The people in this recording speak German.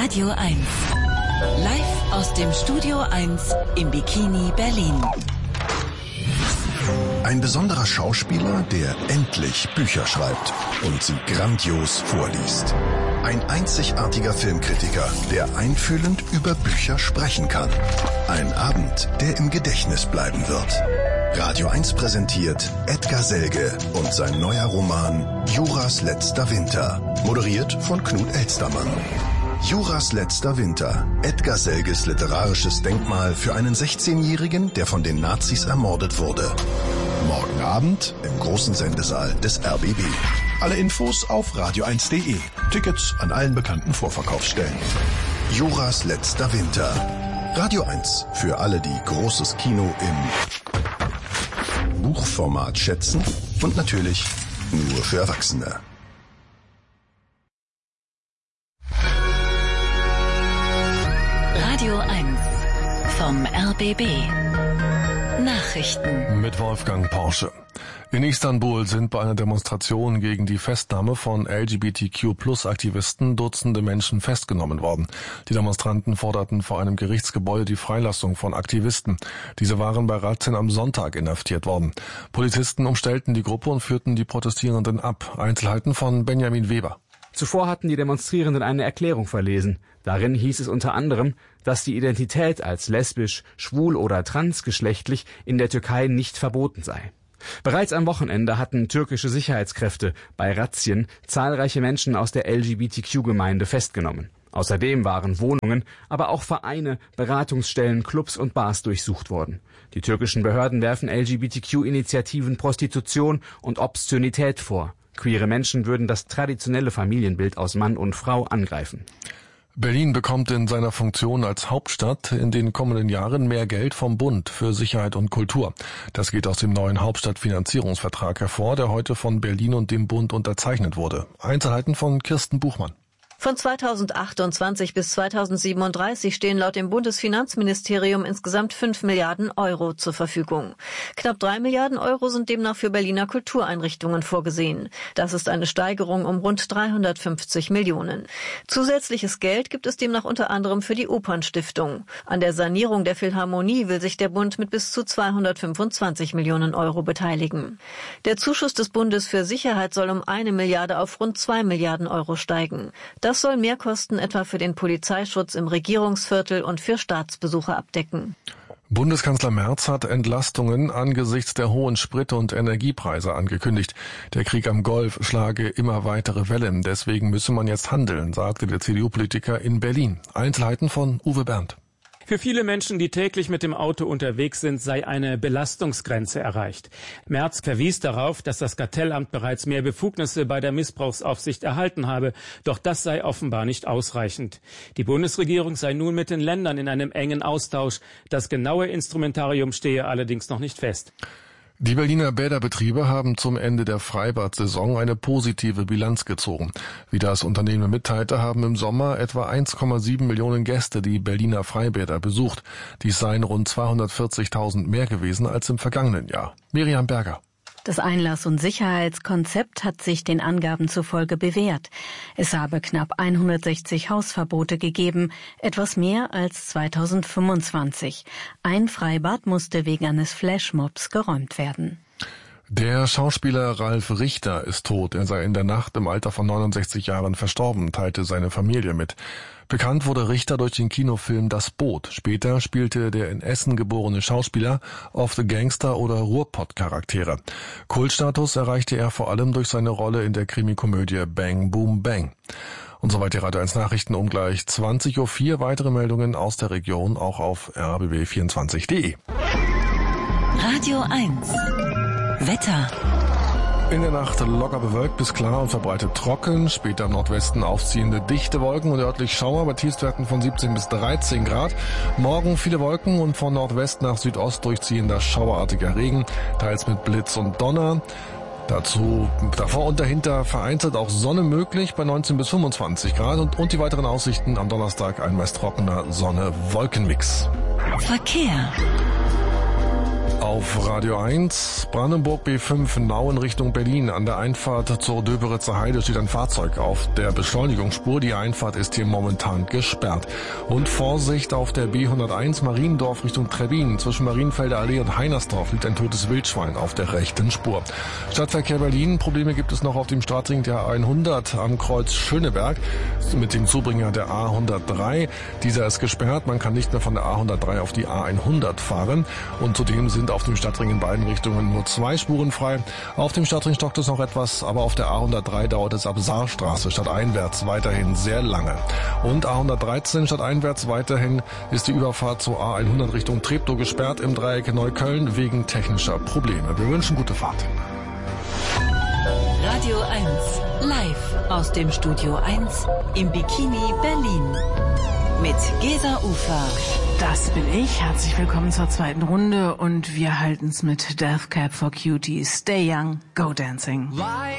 Radio 1. Live aus dem Studio 1 im Bikini Berlin. Ein besonderer Schauspieler, der endlich Bücher schreibt und sie grandios vorliest. Ein einzigartiger Filmkritiker, der einfühlend über Bücher sprechen kann. Ein Abend, der im Gedächtnis bleiben wird. Radio 1 präsentiert Edgar Selge und sein neuer Roman Juras letzter Winter. Moderiert von Knut Elstermann. Juras letzter Winter. Edgar Selges literarisches Denkmal für einen 16-Jährigen, der von den Nazis ermordet wurde. Morgen Abend im großen Sendesaal des RBB. Alle Infos auf radio1.de. Tickets an allen bekannten Vorverkaufsstellen. Juras letzter Winter. Radio 1 für alle, die großes Kino im Buchformat schätzen und natürlich nur für Erwachsene. Radio 1 vom RBB. Nachrichten mit Wolfgang Porsche. In Istanbul sind bei einer Demonstration gegen die Festnahme von LGBTQ-Plus-Aktivisten Dutzende Menschen festgenommen worden. Die Demonstranten forderten vor einem Gerichtsgebäude die Freilassung von Aktivisten. Diese waren bei Razzien am Sonntag inhaftiert worden. Polizisten umstellten die Gruppe und führten die Protestierenden ab. Einzelheiten von Benjamin Weber. Zuvor hatten die Demonstrierenden eine Erklärung verlesen. Darin hieß es unter anderem, dass die Identität als lesbisch, schwul oder transgeschlechtlich in der Türkei nicht verboten sei. Bereits am Wochenende hatten türkische Sicherheitskräfte bei Razzien zahlreiche Menschen aus der LGBTQ-Gemeinde festgenommen. Außerdem waren Wohnungen, aber auch Vereine, Beratungsstellen, Clubs und Bars durchsucht worden. Die türkischen Behörden werfen LGBTQ-Initiativen Prostitution und Obszönität vor. Queere Menschen würden das traditionelle Familienbild aus Mann und Frau angreifen. Berlin bekommt in seiner Funktion als Hauptstadt in den kommenden Jahren mehr Geld vom Bund für Sicherheit und Kultur. Das geht aus dem neuen Hauptstadtfinanzierungsvertrag hervor, der heute von Berlin und dem Bund unterzeichnet wurde. Einzelheiten von Kirsten Buchmann. Von 2028 bis 2037 stehen laut dem Bundesfinanzministerium insgesamt 5 Milliarden Euro zur Verfügung. Knapp 3 Milliarden Euro sind demnach für Berliner Kultureinrichtungen vorgesehen. Das ist eine Steigerung um rund 350 Millionen. Zusätzliches Geld gibt es demnach unter anderem für die Opernstiftung. An der Sanierung der Philharmonie will sich der Bund mit bis zu 225 Millionen Euro beteiligen. Der Zuschuss des Bundes für Sicherheit soll um 1 Milliarde auf rund 2 Milliarden Euro steigen. Das soll Mehrkosten etwa für den Polizeischutz im Regierungsviertel und für Staatsbesuche abdecken. Bundeskanzler Merz hat Entlastungen angesichts der hohen Sprit- und Energiepreise angekündigt. Der Krieg am Golf schlage immer weitere Wellen. Deswegen müsse man jetzt handeln, sagte der CDU-Politiker in Berlin. Einzelheiten von Uwe Berndt. Für viele Menschen, die täglich mit dem Auto unterwegs sind, sei eine Belastungsgrenze erreicht. Merz verwies darauf, dass das Kartellamt bereits mehr Befugnisse bei der Missbrauchsaufsicht erhalten habe. Doch das sei offenbar nicht ausreichend. Die Bundesregierung sei nun mit den Ländern in einem engen Austausch. Das genaue Instrumentarium stehe allerdings noch nicht fest. Die Berliner Bäderbetriebe haben zum Ende der Freibad-Saison eine positive Bilanz gezogen. Wie das Unternehmen mitteilte, haben im Sommer etwa 1,7 Millionen Gäste die Berliner Freibäder besucht. Dies seien rund 240.000 mehr gewesen als im vergangenen Jahr. Miriam Berger. Das Einlass- und Sicherheitskonzept hat sich den Angaben zufolge bewährt. Es habe knapp 160 Hausverbote gegeben, etwas mehr als 2025. Ein Freibad musste wegen eines Flashmobs geräumt werden. Der Schauspieler Ralf Richter ist tot. Er sei in der Nacht im Alter von 69 Jahren verstorben, teilte seine Familie mit. Bekannt wurde Richter durch den Kinofilm Das Boot. Später spielte der in Essen geborene Schauspieler oft Gangster- oder Ruhrpott-Charaktere. Kultstatus erreichte er vor allem durch seine Rolle in der Krimikomödie Bang Boom Bang. Und soweit die Radio 1 Nachrichten um gleich 20.04 Uhr. Weitere Meldungen aus der Region auch auf rbb24.de. Radio 1 Wetter. In der Nacht locker bewölkt bis klar und verbreitet trocken, später im Nordwesten aufziehende dichte Wolken und örtlich Schauer bei Tiefstwerten von 17 bis 13 Grad. Morgen viele Wolken und von Nordwest nach Südost durchziehender schauerartiger Regen, teils mit Blitz und Donner. Davor und dahinter vereinzelt auch Sonne möglich bei 19 bis 25 Grad und die weiteren Aussichten am Donnerstag ein meist trockener Sonne-Wolkenmix. Verkehr. Auf Radio 1, Brandenburg B5 Nauen Richtung Berlin. An der Einfahrt zur Döberitzer Heide steht ein Fahrzeug auf der Beschleunigungsspur. Die Einfahrt ist hier momentan gesperrt. Und Vorsicht auf der B101 Mariendorf Richtung Trebbin. Zwischen Marienfelder Allee und Heinersdorf liegt ein totes Wildschwein auf der rechten Spur. Stadtverkehr Berlin. Probleme gibt es noch auf dem Startring der A100 am Kreuz Schöneberg mit dem Zubringer der A103. Dieser ist gesperrt. Man kann nicht mehr von der A103 auf die A100 fahren. Und zudem sind auf dem Stadtring in beiden Richtungen nur 2 Spuren frei. Auf dem Stadtring stockt es noch etwas, aber auf der A103 dauert es ab Saarstraße stadteinwärts weiterhin sehr lange. Und A113 stadteinwärts weiterhin ist die Überfahrt zur A100 Richtung Treptow gesperrt im Dreieck Neukölln wegen technischer Probleme. Wir wünschen gute Fahrt. Radio 1, live aus dem Studio 1 im Bikini Berlin. Mit Gesa Ufer. Das bin ich. Herzlich willkommen zur zweiten Runde und wir halten's mit Death Cab for Cutie. Stay young, go dancing.